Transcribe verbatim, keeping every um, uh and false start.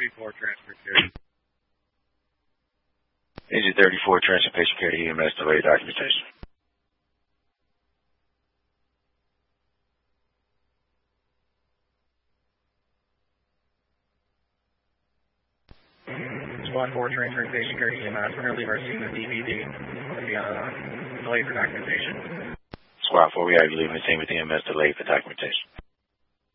thirty-four, transfer carrier. Agent thirty-four, transfer patient care to E M S, delayed documentation. Squad four, transfer patient care to E M S. We're going to leave our scene with D V D. We'll be on uh, delayed for documentation. Squad four, we have you leaving the scene with E M S, delayed for documentation.